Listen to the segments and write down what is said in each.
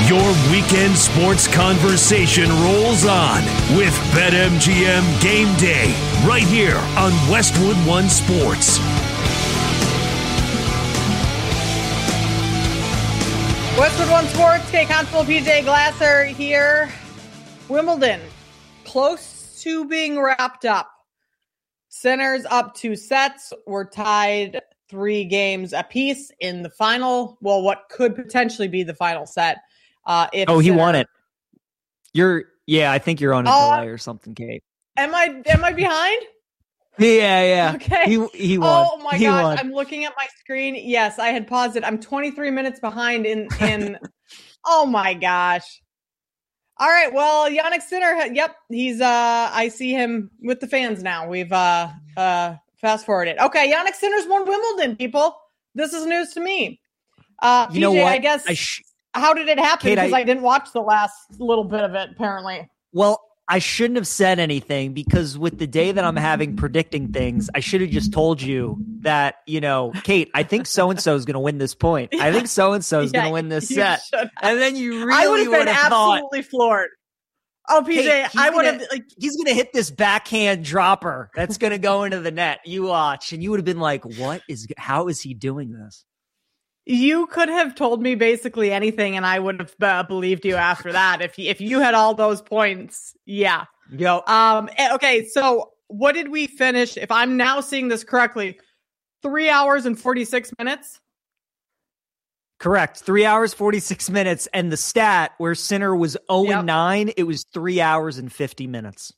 Your weekend sports conversation rolls on with BetMGM Game Day right here on Westwood One Sports. Westwood One Sports, Kate Constable, PJ Glasser here. Wimbledon, close to being wrapped up. Sinners up 2 sets. We're tied 3 games apiece in the final. Well, what could potentially be the final set. He won it. I think you're on a delay or something, Kate. Am I behind? Yeah. Okay. He won. Oh my gosh, I'm looking at my screen. Yes, I had paused it. I'm 23 minutes behind in oh my gosh. All right, well, Jannik Sinner, he's I see him with the fans now. We've fast forwarded. Okay, Jannik Sinner's won Wimbledon, people. This is news to me. You know PJ, what? I guess how did it happen? Because I didn't watch the last little bit of it, apparently. Well, I shouldn't have said anything because with the day that I'm having predicting things, I should have just told you that, Kate, I think so-and-so is going to win this point. I think so-and-so is going to win this set. And then you really I would have been absolutely floored. Oh, PJ, Kate, I would have he's going to hit this backhand dropper that's going to go into the net. You watch. And you would have been like, how is he doing this? You could have told me basically anything, and I would have believed you after that. If you had all those points, yeah. Yo. Okay, so what did we finish? If I'm now seeing this correctly, 3 hours and 46 minutes. Correct. 3 hours, 46 minutes. And the stat where Sinner was 0-9, it was 3 hours and 50 minutes.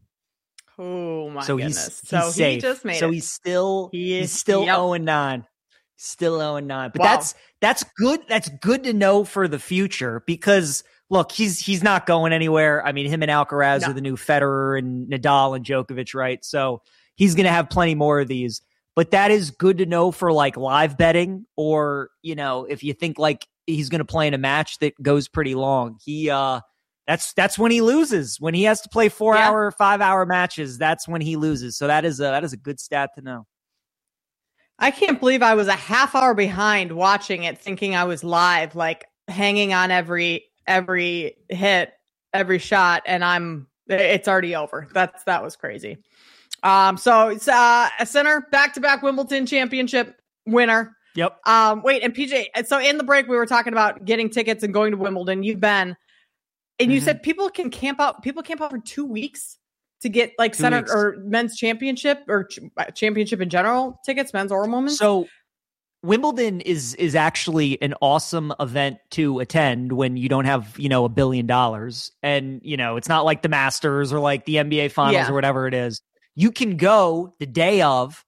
Oh my goodness. So he's safe. He just made so it. He's still 0-9. Still 0-9. But that's good. That's good to know for the future because look, he's not going anywhere. I mean, him and Alcaraz are the new Federer and Nadal and Djokovic, right? So he's going to have plenty more of these. But that is good to know for like live betting or, if you think like he's going to play in a match that goes pretty long. That's when he loses. When he has to play 4-hour, 5-hour matches, that's when he loses. So that is a good stat to know. I can't believe I was a half hour behind watching it, thinking I was live, like hanging on every hit, every shot, and it's already over. That was crazy. So it's a Sinner back-to-back Wimbledon championship winner. Yep. Wait, and PJ, so in the break we were talking about getting tickets and going to Wimbledon. You've been, and you said people camp out for 2 weeks to get like Sinner or men's championship or championship in general tickets, men's or women's. So Wimbledon is actually an awesome event to attend when you don't have, $1 billion. And, it's not like the Masters or like the NBA finals or whatever it is. You can go the day of.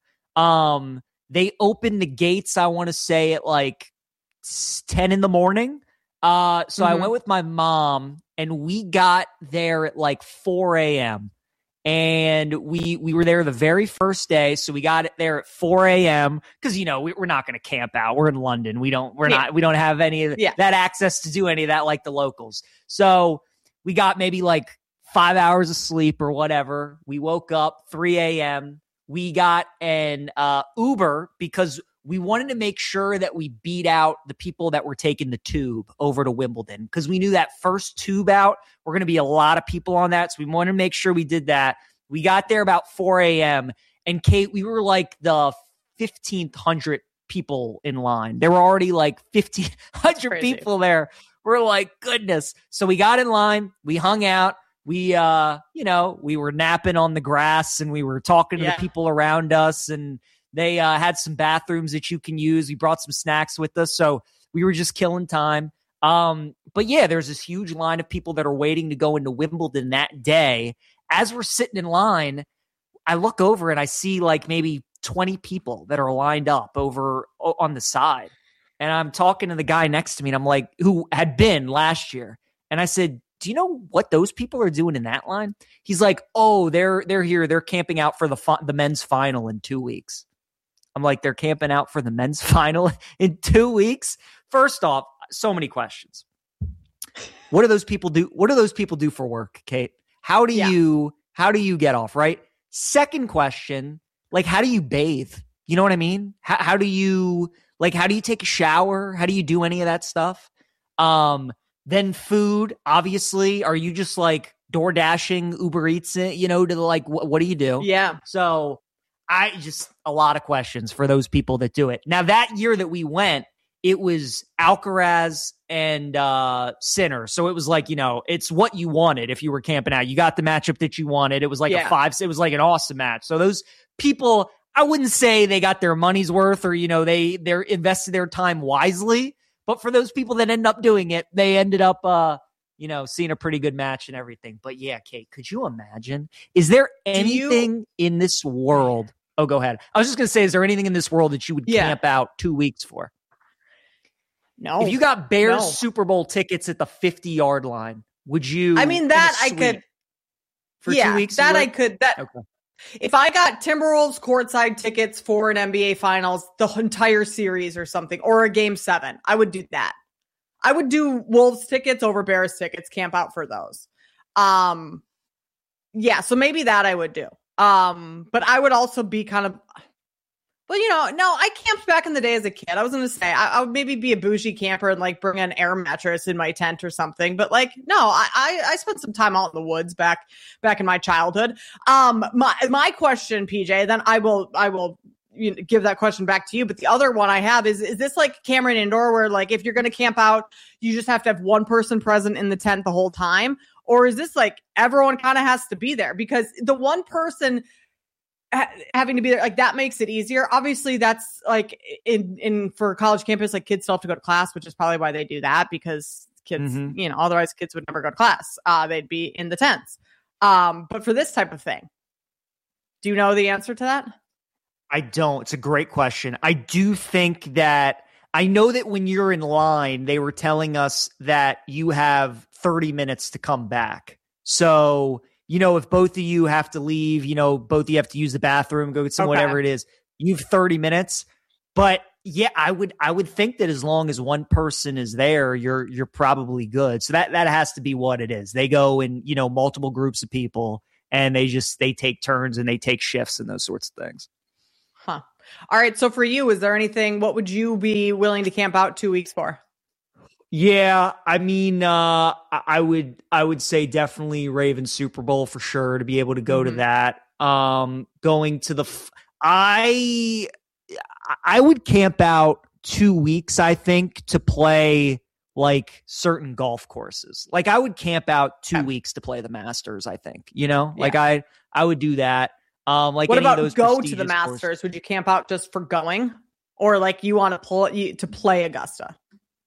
They open the gates, I want to say at like 10 in the morning. So I went with my mom and we got there at like 4 a.m. And we were there the very first day. So we got it there at 4 a.m. because, we're not going to camp out. We're in London. We don't have any of that access to do any of that like the locals. So we got maybe like 5 hours of sleep or whatever. We woke up 3 a.m. We got an Uber because we wanted to make sure that we beat out the people that were taking the tube over to Wimbledon because we knew that first tube out, we're going to be a lot of people on that. So we wanted to make sure we did that. We got there about 4 a.m. And Kate, we were like the 1,500 people in line. There were already like 1,500 people there. We're like, goodness. So we got in line. We hung out. We, we were napping on the grass and we were talking to the people around us and they had some bathrooms that you can use. We brought some snacks with us. So we were just killing time. But yeah, there's this huge line of people that are waiting to go into Wimbledon that day. As we're sitting in line, I look over and I see like maybe 20 people that are lined up over on the side. And I'm talking to the guy next to me and I'm like, who had been last year. And I said, do you know what those people are doing in that line? He's like, oh, they're here. They're camping out for the men's final in 2 weeks. I'm like, they're camping out for the men's final in 2 weeks? First off, so many questions. What do those people do? What do those people do for work, Kate? How do you get off, right? Second question, like, how do you bathe? You know what I mean? How do you take a shower? How do you do any of that stuff? Then food, obviously. Are you just like door dashing, Uber Eats it, to like, what do you do? Yeah. So a lot of questions for those people that do it. Now, that year that we went, it was Alcaraz and Sinner. So it was like, it's what you wanted if you were camping out. You got the matchup that you wanted. It was like it was like an awesome match. So those people, I wouldn't say they got their money's worth or, they're invested their time wisely. But for those people that end up doing it, they ended up, seeing a pretty good match and everything. But yeah, Kate, could you imagine? Is there anything in this world? Oh, go ahead. I was just going to say, is there anything in this world that you would camp out 2 weeks for? No. If you got Bears Super Bowl tickets at the 50-yard line, would you? I mean, that I could. For 2 weeks? That I could. Okay. If I got Timberwolves courtside tickets for an NBA Finals, the entire series or something, or a Game 7, I would do that. I would do Wolves tickets over Bears tickets, camp out for those. Yeah, so maybe that I would do. But I would also be kind of. Well, no, I camped back in the day as a kid. I was going to say I would maybe be a bougie camper and like bring an air mattress in my tent or something. But like, no, I spent some time out in the woods back in my childhood. My question, PJ, then I will give that question back to you. But the other one I have is this like Cameron Indoor where like if you're going to camp out, you just have to have one person present in the tent the whole time? Or is this like everyone kind of has to be there? Because the one person having to be there, like that makes it easier. Obviously that's like in for college campus, like kids still have to go to class, which is probably why they do that, because kids, otherwise kids would never go to class. They'd be in the tents. But for this type of thing, do you know the answer to that? I don't. It's a great question. I do think that I know that when you're in line, they were telling us that you have 30 minutes to come back. So if both of you have to leave, both of you have to use the bathroom, go get some whatever it is, you have 30 minutes. But yeah, I would think that as long as one person is there, you're probably good. So that has to be what it is. They go in, multiple groups of people and they take turns and they take shifts and those sorts of things. Huh. All right. So for you, is there anything, what would you be willing to camp out 2 weeks for? Yeah, I mean, I would say definitely Ravens Super Bowl for sure to be able to go to that. Going to the, I would camp out 2 weeks, I think, to play like certain golf courses. Like I would camp out 2 weeks to play the Masters, I think, like I would do that. Like what about those go to the Masters? Courses. Would you camp out just for going, or like you want to play Augusta?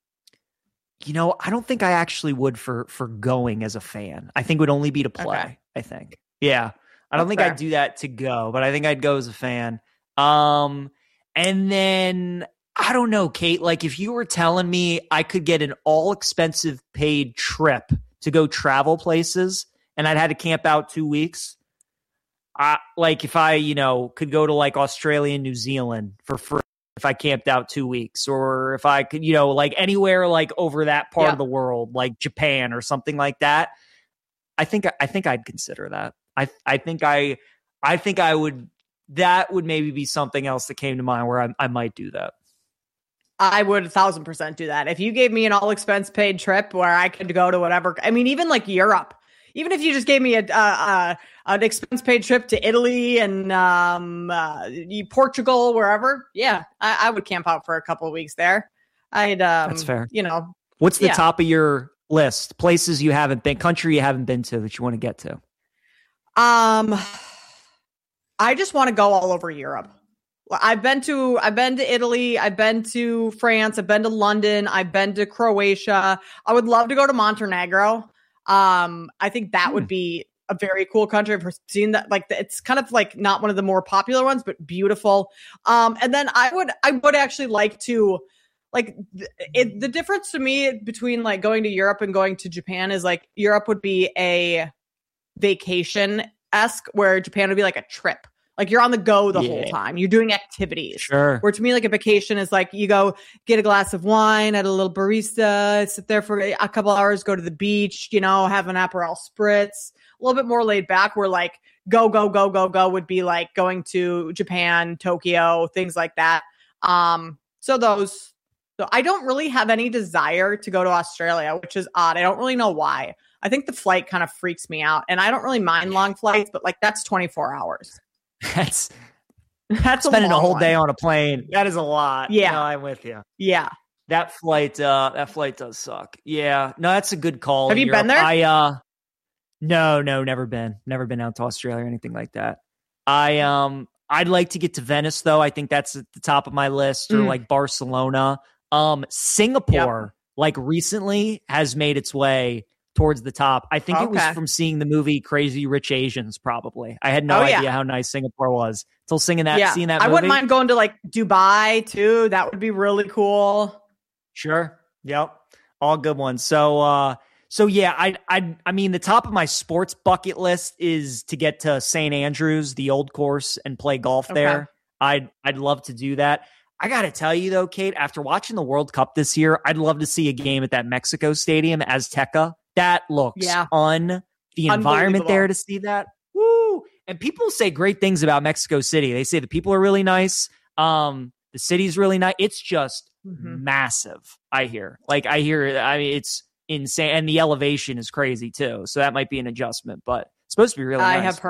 I don't think I actually would for going as a fan. I think it would only be to play. Okay. I think. Yeah. I don't think I'd do that to go, but I think I'd go as a fan. And then I don't know, Kate, like if you were telling me I could get an all expensive paid trip to go travel places and I'd had to camp out 2 weeks, like if I, could go to like Australia and New Zealand for free, if I camped out 2 weeks, or if I could, like anywhere like over that part of the world, like Japan or something like that, I think I'd consider that. I think I would, that would maybe be something else that came to mind where I might do that. I would 1,000% do that. If you gave me an all expense paid trip where I could go to whatever, I mean, even like Europe, even if you just gave me an expense paid trip to Italy and Portugal, wherever, I would camp out for a couple of weeks there. That's fair. What's the top of your list? Places you haven't been, country you haven't been to that you want to get to? I just want to go all over Europe. I've been to Italy. I've been to France. I've been to London. I've been to Croatia. I would love to go to Montenegro. I think that would be a very cool country. I've seen that, like, it's kind of like not one of the more popular ones, but beautiful. And then I would actually like to, like, the difference to me between like going to Europe and going to Japan is like Europe would be a vacation-esque, where Japan would be like a trip. Like you're on the go the whole time. You're doing activities. Sure. Where to me, like a vacation is like you go get a glass of wine at a little barista, sit there for a couple hours, go to the beach, have an Aperol spritz, a little bit more laid back. Where like go would be like going to Japan, Tokyo, things like that. So those So I don't really have any desire to go to Australia, which is odd. I don't really know why. I think the flight kind of freaks me out, and I don't really mind long flights, but like that's 24 hours. That's spending a whole day on a plane. That is a lot. Yeah. No, I'm with you. Yeah. That flight does suck. Yeah. No, that's a good call. Have you been there? No, never been out to Australia or anything like that. I'd like to get to Venice though. I think that's at the top of my list, or like Barcelona. Singapore, like recently has made its way towards the top. I think it was from seeing the movie Crazy Rich Asians, probably. I had no idea how nice Singapore was until seeing that movie. I wouldn't mind going to like Dubai too. That would be really cool. Sure. Yep. All good ones. So yeah, I mean, the top of my sports bucket list is to get to St. Andrews, the old course, and play golf there. I'd love to do that. I got to tell you though, Kate, after watching the World Cup this year, I'd love to see a game at that Mexico Stadium, Azteca. That looks the environment there to see that. Woo! And people say great things about Mexico City. They say the people are really nice. The city's really nice. It's just massive. I hear, I mean, it's insane. And the elevation is crazy too. So that might be an adjustment, but it's supposed to be really nice. I have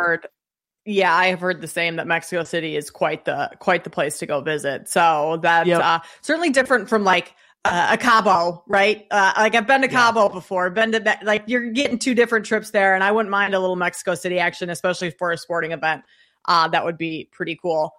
heard the same, that Mexico City is quite the place to go visit. So that's certainly different from like a Cabo, right? Like I've been to Cabo before, like you're getting two different trips there, and I wouldn't mind a little Mexico City action, especially for a sporting event. That would be pretty cool.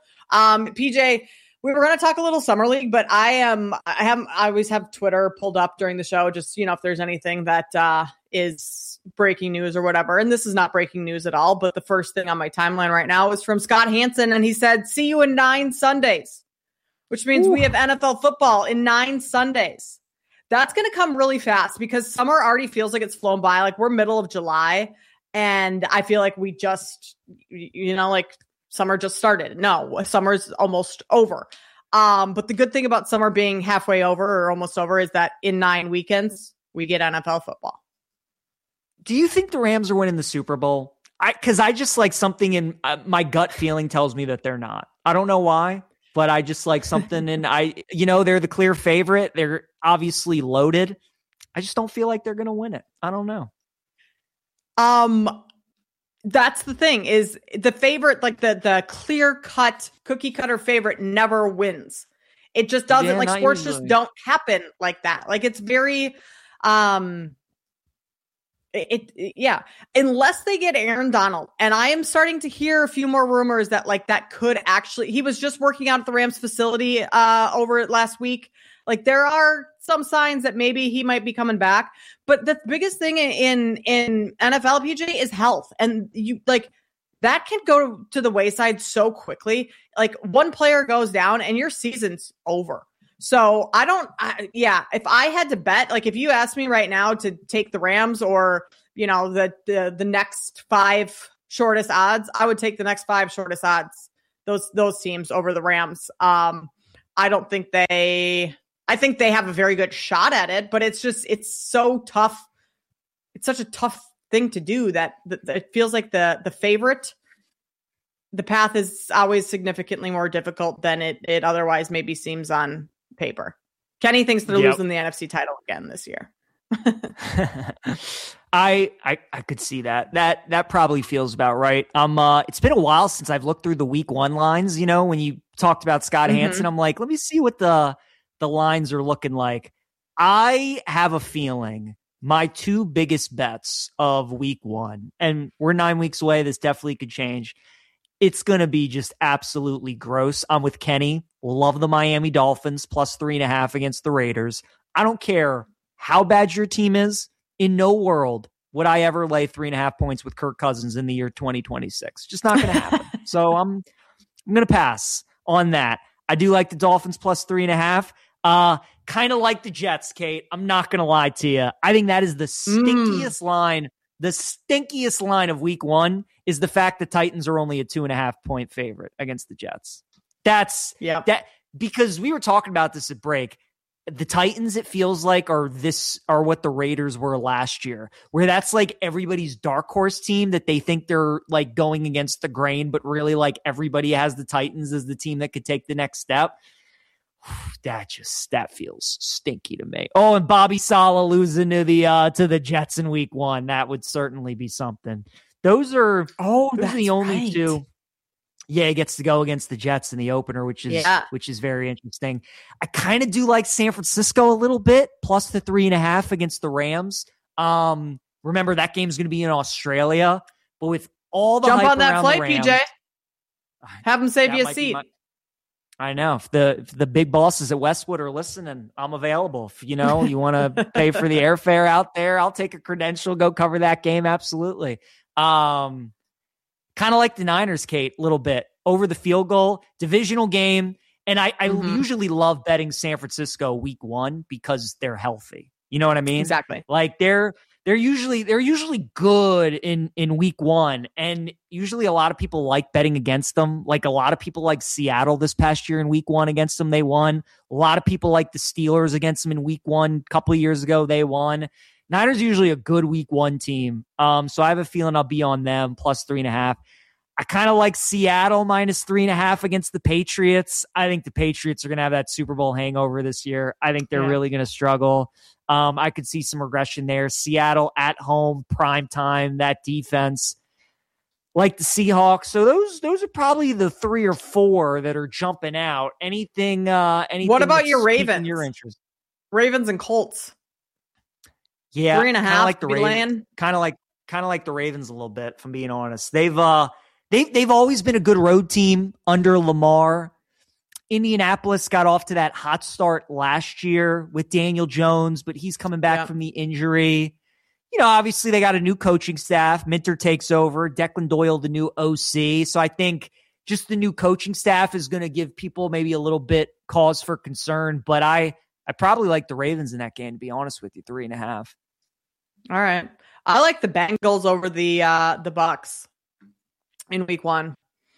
PJ, we were going to talk a little summer league, but I always have Twitter pulled up during the show, just, if there's anything that is breaking news or whatever. And this is not breaking news at all, but the first thing on my timeline right now is from Scott Hansen. And he said, see you in 9 Sundays, which means we have NFL football in 9 Sundays. That's going to come really fast because summer already feels like it's flown by. Like we're middle of July, and I feel like we just, like summer just started. No, summer's almost over. But the good thing about summer being halfway over or almost over is that in 9 weekends, we get NFL football. Do you think the Rams are winning the Super Bowl? Because I just like something in my gut feeling tells me that they're not. I don't know why, but I just like something. And they're the clear favorite. They're obviously loaded. I just don't feel like they're going to win it. I don't know. That's the thing, is the favorite, like the clear cut cookie cutter favorite never wins. It just doesn't. Like sports just don't happen like that. Like it's very, unless they get Aaron Donald. And I am starting to hear a few more rumors that like that could actually, he was just working out at the Rams facility over last week. Like there are some signs that maybe he might be coming back, but the biggest thing in NFL, PJ, is health. And you like that can go to the wayside so quickly. Like one player goes down and your season's over. So if I had to bet, like if you asked me right now to take the Rams or, the next 5 shortest odds, I would take the next 5 shortest odds, those teams over the Rams. I think they have a very good shot at it, but it's so tough. It's such a tough thing to do that it feels like the favorite, the path is always significantly more difficult than it otherwise maybe seems on paper. Kenny thinks they're losing the NFC title again this year. I could see that. That probably feels about right. It's been a while since I've looked through the week 1 lines, when you talked about Scott Hansen, I'm like, let me see what the lines are looking like. I have a feeling my 2 biggest bets of week 1, and we're 9 weeks away, this definitely could change. It's going to be just absolutely gross. I'm with Kenny. Love the Miami Dolphins plus 3.5 against the Raiders. I don't care how bad your team is. In no world would I ever lay 3.5 points with Kirk Cousins in the year 2026. Just not going to happen. So I'm going to pass on that. I do like the Dolphins plus 3.5. Kind of like the Jets, Kate. I'm not going to lie to you. I think that is the stinkiest line. The stinkiest line of week 1 is the fact the Titans are only a 2.5 point favorite against the Jets. That because we were talking about this at break. The Titans, it feels like, are what the Raiders were last year, where that's like everybody's dark horse team that they think they're like going against the grain, but really like everybody has the Titans as the team that could take the next step. that feels stinky to me. Oh, and Bobby Saleh losing to the Jets in week 1. That would certainly be something. Those are the only two. Yeah, he gets to go against the Jets in the opener, which is very interesting. I kind of do like San Francisco a little bit, plus the 3.5 against the Rams. Remember that game's going to be in Australia, but with all the jump hype on that flight, Rams, PJ. Have them save you a seat. I know. If the big bosses at Westwood are listening, I'm available. If you want to pay for the airfare out there, I'll take a credential, go cover that game. Absolutely. Kind of like the Niners, Kate, a little bit. Over the field goal, divisional game. And I usually love betting San Francisco week 1 because they're healthy. You know what I mean? Exactly. Like they're usually good in week 1. And usually a lot of people like betting against them. Like a lot of people like Seattle this past year in week 1 against them. They won. A lot of people like the Steelers against them in week 1. A couple of years ago, they won. Niners are usually a good week 1 team. So I have a feeling I'll be on them plus 3.5. I kind of like Seattle minus 3.5 against the Patriots. I think the Patriots are going to have that Super Bowl hangover this year. I think they're really going to struggle. I could see some regression there. Seattle at home, prime time, that defense, like the Seahawks. So those are probably the 3 or 4 that are jumping out. Anything what about your Ravens? Your interest? Ravens and Colts. Yeah, 3.5 like the Ravens. Kind of like the Ravens a little bit, if I'm being honest. They've always been a good road team under Lamar. Indianapolis got off to that hot start last year with Daniel Jones, but he's coming back from the injury. Obviously they got a new coaching staff. Minter takes over. Declan Doyle, the new OC. So I think just the new coaching staff is going to give people maybe a little bit cause for concern. But I probably like the Ravens in that game, to be honest with you, 3.5. All right. I like the Bengals over the Bucs in week 1.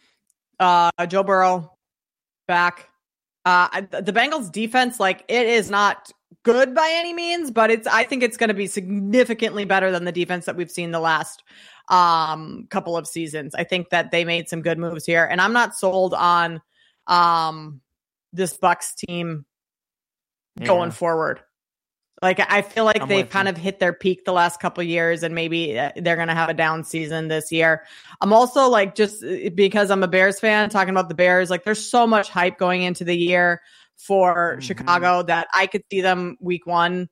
Joe Burrow back. The Bengals defense, like, it is not good by any means, but I think it's going to be significantly better than the defense that we've seen the last couple of seasons. I think that they made some good moves here, and I'm not sold on this Bucs team going forward. Like, I feel like they've kind of hit their peak the last couple of years, and maybe they're going to have a down season this year. I'm also like, just because I'm a Bears fan, talking about the Bears, like there's so much hype going into the year for Chicago that I could see them week 1,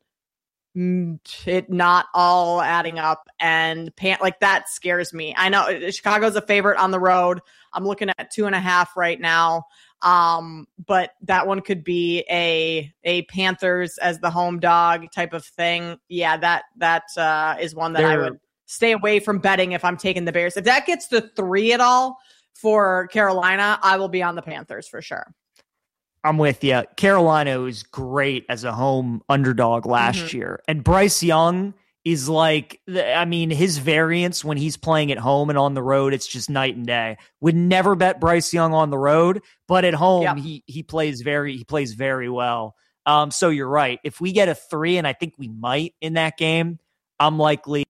it not all adding up, and like that scares me. I know Chicago's a favorite on the road. I'm looking at 2.5 right now. But that one could be a Panthers as the home dog type of thing. Yeah, that is one that I would stay away from betting if I'm taking the Bears. If that gets to 3 at all for Carolina, I will be on the Panthers for sure. I'm with you. Carolina was great as a home underdog last year. And Bryce Young is like, his variance when he's playing at home and on the road, it's just night and day. Would never bet Bryce Young on the road, but at home, he plays very well. So you're right. If we get a 3, and I think we might in that game, I'm likely.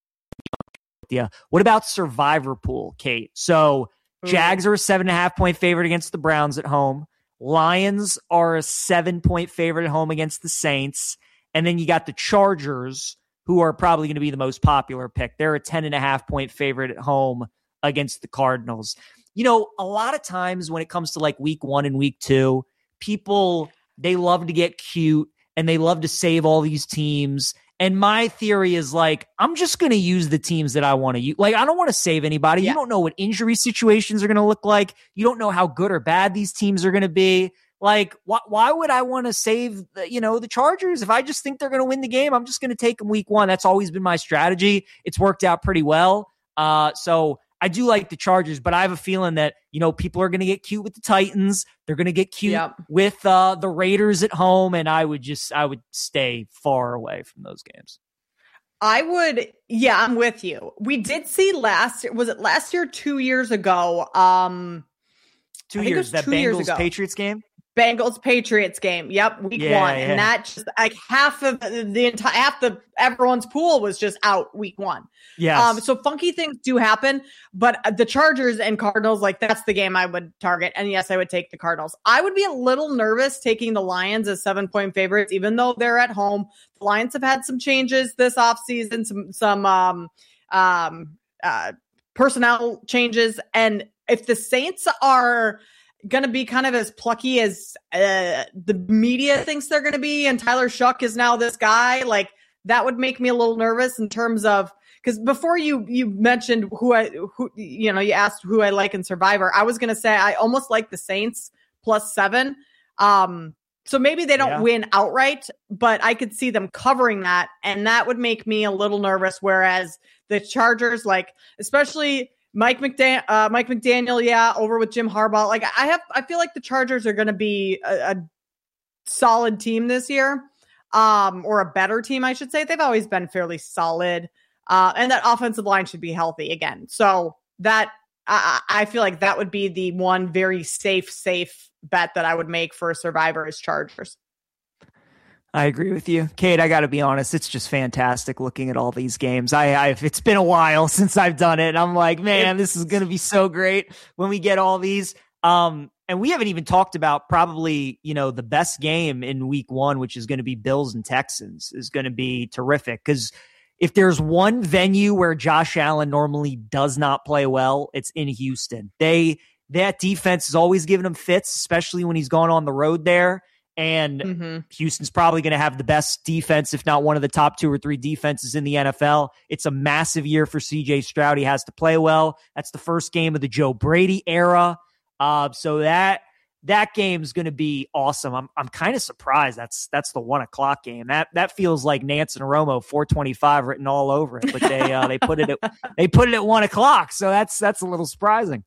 Yeah. What about Survivor Pool, Kate? So Jags are a 7.5 point favorite against the Browns at home. Lions are a 7-point favorite at home against the Saints. And then you got the Chargers, who are probably going to be the most popular pick. They're a 10.5 point favorite at home against the Cardinals. A lot of times when it comes to like week 1 and week 2, people, they love to get cute and they love to save all these teams. And my theory is like, I'm just going to use the teams that I want to use. Like, I don't want to save anybody. You don't know what injury situations are going to look like. You don't know how good or bad these teams are going to be. Like, why would I want to save, the Chargers? If I just think they're going to win the game, I'm just going to take them week 1. That's always been my strategy. It's worked out pretty well. So I do like the Chargers, but I have a feeling that, people are going to get cute with the Titans. They're going to get cute with the Raiders at home. And I would stay far away from those games. I'm with you. We did see last year, 2 years ago? 2 years, that Bengals Patriots game? Bengals Patriots game. Yep, week 1. Yeah. And that just like half of everyone's pool was just out week 1. Yeah. So funky things do happen, but the Chargers and Cardinals, like that's the game I would target. And yes, I would take the Cardinals. I would be a little nervous taking the Lions as 7-point favorites, even though they're at home. The Lions have had some changes this offseason, some personnel changes. And if the Saints are going to be kind of as plucky as the media thinks they're going to be, and Tyler Shuck is now this guy, like that would make me a little nervous in terms of, because before you mentioned who you asked who I like in Survivor, I was going to say I almost like the Saints +7. So maybe they don't win outright, but I could see them covering that, and that would make me a little nervous. Whereas the Chargers, like especially Mike McDaniel, over with Jim Harbaugh. Like I feel like the Chargers are going to be a solid team this year, or a better team, I should say. They've always been fairly solid, and that offensive line should be healthy again. So that I feel like that would be the one very safe bet that I would make for a Survivor is Chargers. I agree with you, Kate. I got to be honest; it's just fantastic looking at all these games. It's been a while since I've done it, and I'm like, man, this is going to be so great when we get all these. And we haven't even talked about probably the best game in week 1, which is going to be Bills and Texans, is going to be terrific because if there's one venue where Josh Allen normally does not play well, it's in Houston. That defense is always giving him fits, especially when he's gone on the road there. And Houston's probably going to have the best defense, if not one of the top 2 or 3 defenses in the NFL. It's a massive year for CJ Stroud. He has to play well. That's the first game of the Joe Brady era. So that game's going to be awesome. I'm kind of surprised that's the 1:00 game. That feels like Nance and Romo 425 written all over it, but they put it at 1:00. So that's a little surprising.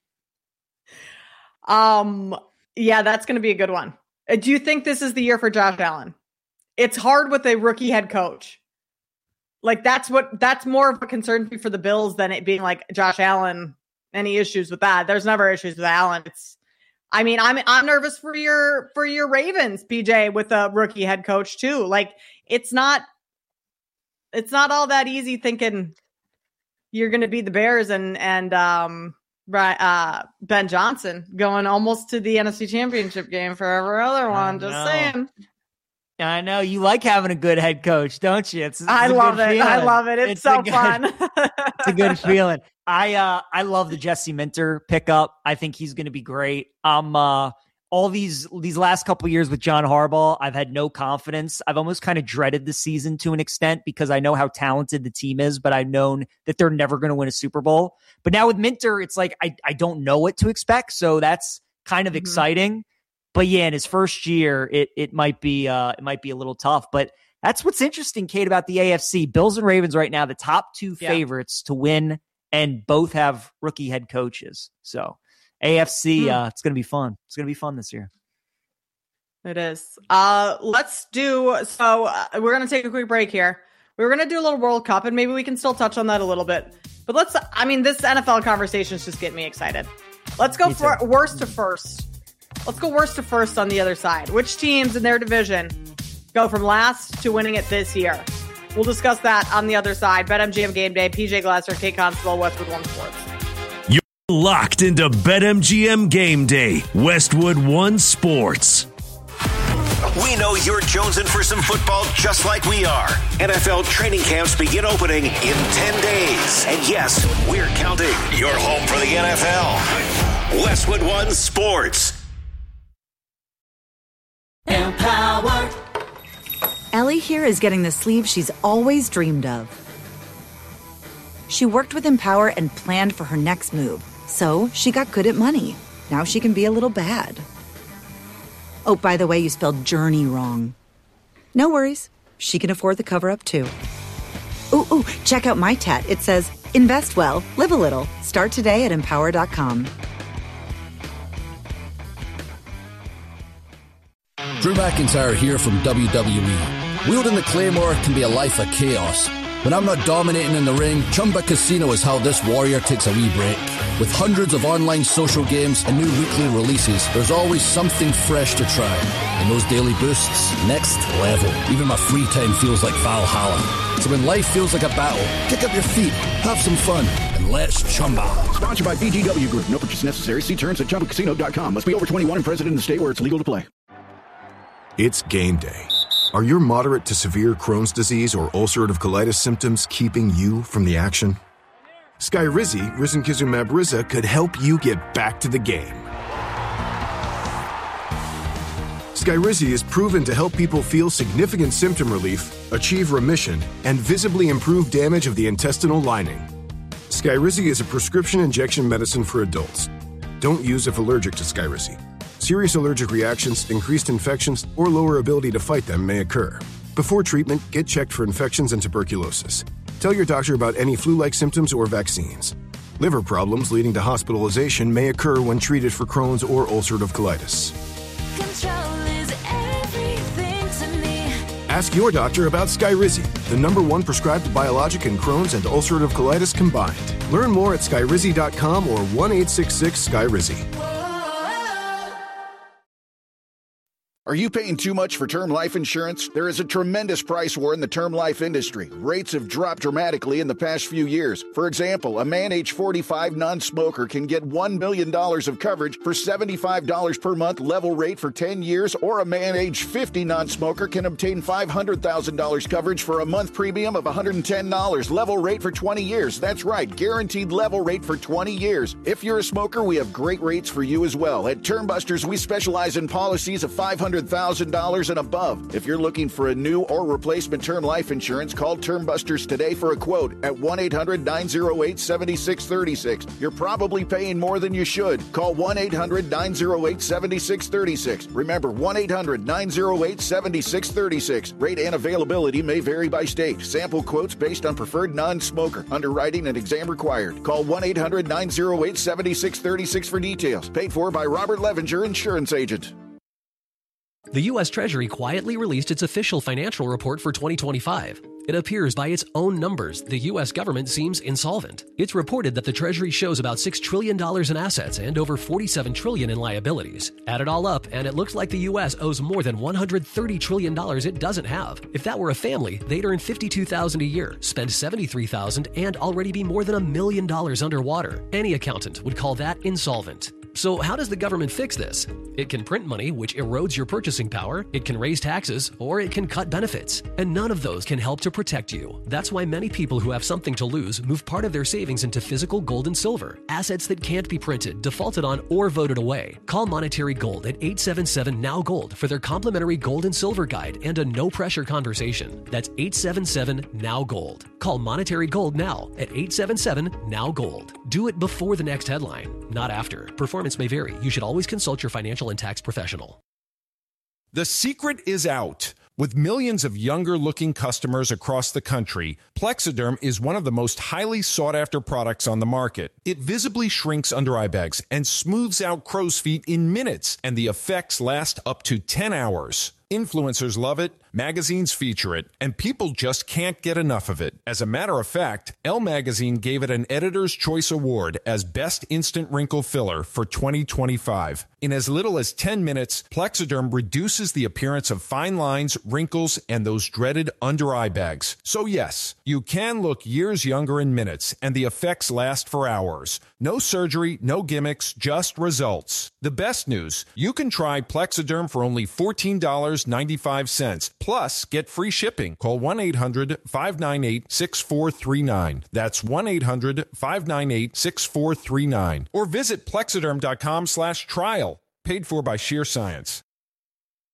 Yeah, that's going to be a good one. Do you think this is the year for Josh Allen? It's hard with a rookie head coach. Like that's more of a concern for the Bills than it being like Josh Allen. Any issues with that? There's never issues with Allen. I'm nervous for your Ravens, PJ, with a rookie head coach too. Like it's not all that easy thinking you're going to be the Bears and Ben Johnson going almost to the NFC Championship game for every other one. Just saying. I know you like having a good head coach, don't you? I love it. I love it. It's so fun. It's a good feeling. I love the Jesse Minter pickup. I think he's going to be great. All these last couple of years with John Harbaugh, I've had no confidence. I've almost kind of dreaded the season to an extent because I know how talented the team is, but I've known that they're never going to win a Super Bowl. But now with Minter, it's like I don't know what to expect, so that's kind of exciting. But yeah, in his first year, it might be a little tough. But that's what's interesting, Kate, about the AFC. Bills and Ravens right now, the top 2 favorites to win, and both have rookie head coaches. So AFC, it's going to be fun. It's going to be fun this year. It is. We're going to take a quick break here. We're going to do a little World Cup, and maybe we can still touch on that a little bit. But this NFL conversation is just getting me excited. Let's go for worst to first. Let's go worst to first on the other side. Which teams in their division go from last to winning it this year? We'll discuss that on the other side. BetMGM Game Day, PJ Glasser, Kate Constable, Westwood One Sports. You're locked into BetMGM Game Day, Westwood One Sports. We know you're jonesing for some football just like we are. NFL training camps begin opening in 10 days. And yes, we're counting. You're home for the NFL. Westwood One Sports. Empower. Ellie here is getting the sleeve she's always dreamed of. She worked with Empower and planned for her next move, so she got good at money. Now she can be a little bad. Oh, by the way, you spelled journey wrong. No worries. She can afford the cover-up, too. Ooh, check out my tat. It says, invest well, live a little. Start today at Empower.com. Drew McIntyre here from WWE. Wielding the Claymore can be a life of chaos, When I'm not dominating in the ring, Chumba Casino is how this warrior takes a wee break. With hundreds of online social games and new weekly releases, there's always something fresh to try. And those daily boosts, next level. Even my free time feels like Valhalla. So when life feels like a battle, kick up your feet, have some fun, and let's Chumba. Sponsored by VGW Group. No purchase necessary. See terms at ChumbaCasino.com. Must be over 21 and present in the state where it's legal to play. It's game day. Are your moderate to severe Crohn's disease or ulcerative colitis symptoms keeping you from the action? Skyrizi, risankizumab Riza, could help you get back to the game. Skyrizi is proven to help people feel significant symptom relief, achieve remission, and visibly improve damage of the intestinal lining. Skyrizi is a prescription injection medicine for adults. Don't use if allergic to Skyrizi. Serious allergic reactions, increased infections, or lower ability to fight them may occur. Before treatment, get checked for infections and tuberculosis. Tell your doctor about any flu-like symptoms or vaccines. Liver problems leading to hospitalization may occur when treated for Crohn's or ulcerative colitis. Control is everything to me. Ask your doctor about Skyrizi, the #1 prescribed biologic in Crohn's and ulcerative colitis combined. Learn more at skyrizi.com or 1-866-SKYRIZI. Are you paying too much for term life insurance? There is a tremendous price war in the term life industry. Rates have dropped dramatically in the past few years. For example, a man age 45 non-smoker can get $1 million of coverage for $75 per month level rate for 10 years, or a man age 50 non-smoker can obtain $500,000 coverage for a month premium of $110 level rate for 20 years. That's right, guaranteed level rate for 20 years. If you're a smoker, we have great rates for you as well. At Termbusters, we specialize in policies of $500,000 and above. If you're looking for a new or replacement term life insurance, call Termbusters today for a quote at 1-800-908-7636. You're probably paying more than you should. Call 1-800-908-7636. Remember, 1-800-908-7636. Rate and availability may vary by state. Sample quotes based on preferred non-smoker. Underwriting and exam required. Call 1-800-908-7636 for details. Paid for by Robert Levenger, insurance agent. The U.S. Treasury quietly released its official financial report for 2025. It appears by its own numbers, the U.S. government seems insolvent. It's reported that the Treasury shows about $6 trillion in assets and over $47 trillion in liabilities. Add it all up, and it looks like the U.S. owes more than $130 trillion it doesn't have. If that were a family, they'd earn $52,000 a year, spend $73,000, and already be more than $1 million underwater. Any accountant would call that insolvent. So how does the government fix this? It can print money, which erodes your purchasing power, it can raise taxes, or it can cut benefits. And none of those can help to protect you. That's why many people who have something to lose move part of their savings into physical gold and silver, assets that can't be printed, defaulted on, or voted away. Call Monetary Gold at 877-NOW-GOLD for their complimentary gold and silver guide and a no-pressure conversation. That's 877-NOW-GOLD. Call Monetary Gold now at 877-NOW-GOLD. Do it before the next headline, not after. Performance may vary. You should always consult your financial and tax professional. The secret is out. With millions of younger-looking customers across the country, Plexiderm is one of the most highly sought-after products on the market. It visibly shrinks under-eye bags and smooths out crow's feet in minutes, and the effects last up to 10 hours. Influencers love it, magazines feature it, and people just can't get enough of it. As a matter of fact, Elle Magazine gave it an Editor's Choice Award as Best Instant Wrinkle Filler for 2025. In as little as 10 minutes, Plexiderm reduces the appearance of fine lines, wrinkles, and those dreaded under-eye bags. So yes, you can look years younger in minutes, and the effects last for hours. No surgery, no gimmicks, just results. The best news, you can try Plexiderm for only $14.95. Plus, get free shipping. Call 1-800-598-6439. That's 1-800-598-6439. Or visit Plexiderm.com/trial. Paid for by Sheer Science.